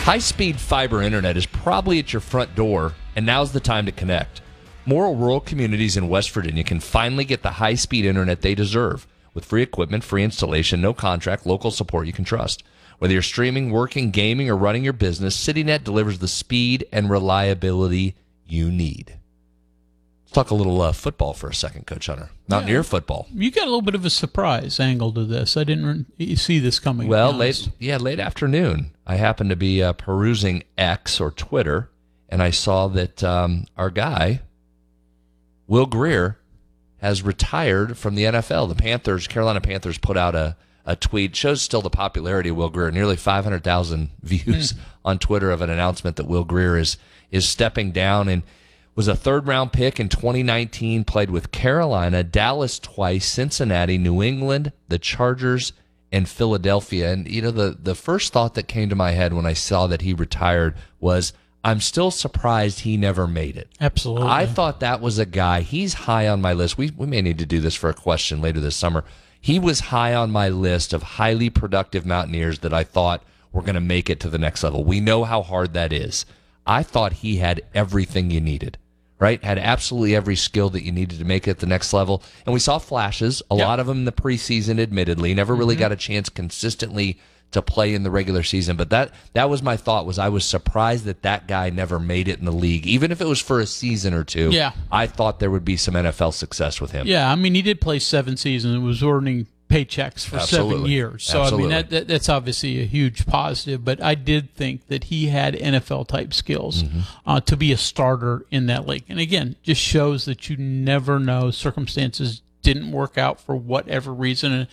High-speed fiber internet is probably at your front door, and now's the time to connect. More rural communities in West Virginia can finally get the high-speed internet they deserve. With free equipment, free installation, no contract, local support you can trust. Whether you're streaming, working, gaming, or running your business, CityNet delivers the speed and reliability you need. Let's talk a little football for a second, Coach Hunter. Mountaineer football. You got a little bit of a surprise angle to this. I didn't see this coming. Well, late afternoon, I happened to be perusing X or Twitter, and I saw that our guy, Will Grier, has retired from the NFL. The Carolina Panthers put out a tweet. Shows still the popularity of Will Grier. Nearly 500,000 views on Twitter of an announcement that Will Grier is stepping down, and was a third-round pick in 2019, played with Carolina, Dallas twice, Cincinnati, New England, the Chargers, and Philadelphia. And, you know, the first thought that came to my head when I saw that he retired was, I'm still surprised he never made it. Absolutely. I thought that was a guy, he's high on my list. We may need to do this for a question later this summer. He was high on my list of highly productive Mountaineers that I thought were going to make it to the next level. We know how hard that is. I thought he had everything you needed, right? Had absolutely every skill that you needed to make it the next level. And we saw flashes, a lot of them in the preseason, admittedly. Never really got a chance consistently to play in the regular season. But that was my thought, was I was surprised that guy never made it in the league. Even if it was for a season or two, I thought there would be some NFL success with him. Yeah, I mean, he did play 7 seasons and was earning paychecks for 7 years. So, Absolutely. I mean, that's obviously a huge positive. But I did think that he had NFL-type skills to be a starter in that league. And, again, just shows that you never know. Circumstances didn't work out for whatever reason.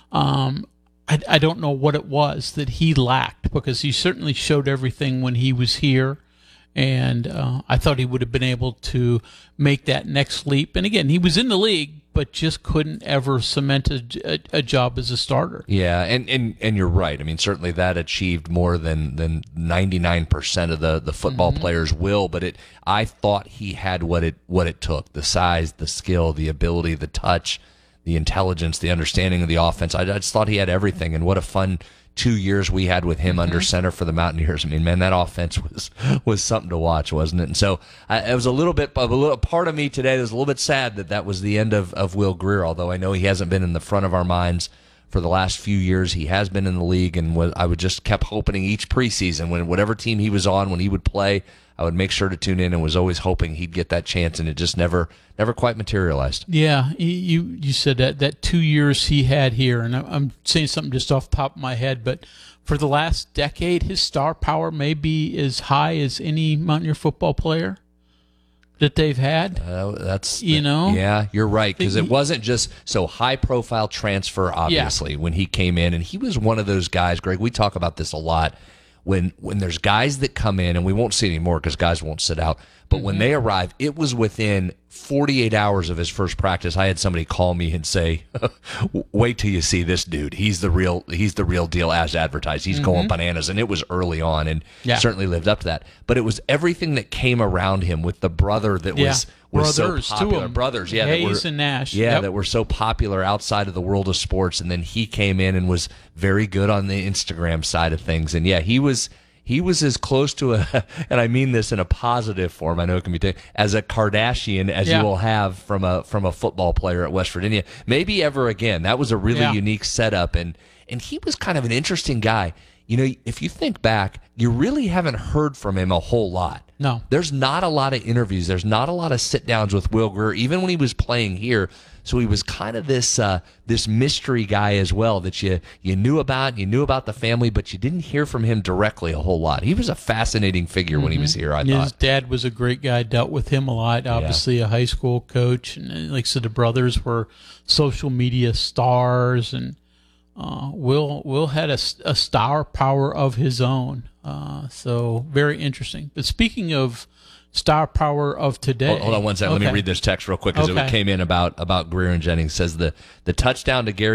I don't know what it was that he lacked, because he certainly showed everything when he was here. And I thought he would have been able to make that next leap. And, again, he was in the league, but just couldn't ever cement a job as a starter. Yeah, and you're right. I mean, certainly that achieved more than 99% of the football players will, but I thought he had what it took: the size, the skill, the ability, the touch, the intelligence, the understanding of the offense. I just thought he had everything, and what a fun 2 years we had with him under center for the Mountaineers. I mean, man, that offense was something to watch, wasn't it? And so it was a little part of me today that was a little bit sad that was the end of Will Grier, although I know he hasn't been in the front of our minds for the last few years. He has been in the league, and I would just kept hoping each preseason, when whatever team he was on, when he would play, I would make sure to tune in, and was always hoping he'd get that chance, and it just never quite materialized. Yeah, you said that 2 years he had here, and I'm saying something just off the top of my head, but for the last decade, his star power may be as high as any Mountaineer football player that they've had. Yeah, you're right, because it wasn't just so high-profile transfer, obviously, when he came in, and he was one of those guys, Greg, we talk about this a lot, when there's guys that come in, and we won't see anymore because guys won't sit out, but when they arrive, it was within 48 hours of his first practice. I had somebody call me and say, wait till you see this dude. He's the real deal as advertised. He's going bananas. And it was early on, and certainly lived up to that. But it was everything that came around him, with the brother that was brothers, so popular. Brothers, Hayes and Nash. That were so popular outside of the world of sports. And then he came in and was very good on the Instagram side of things. And he was as close to and I mean this in a positive form, I know it can be taken, as a Kardashian as you will have from a football player at West Virginia, maybe ever again. That was a really unique setup, and he was kind of an interesting guy. You know, if you think back, you really haven't heard from him a whole lot. No. There's not a lot of interviews. There's not a lot of sit-downs with Will Grier, even when he was playing here. So he was kind of this mystery guy as well, that you knew about. You knew about the family, but you didn't hear from him directly a whole lot. He was a fascinating figure when he was here, I thought. His dad was a great guy, dealt with him a lot, obviously a high school coach. And like I said, the brothers were social media stars, and Will had a star power of his own. So very interesting. But speaking of star power of today. Hold on one second. Let me read this text real quick, because it came in about Grier and Jennings. It says the touchdown to Gary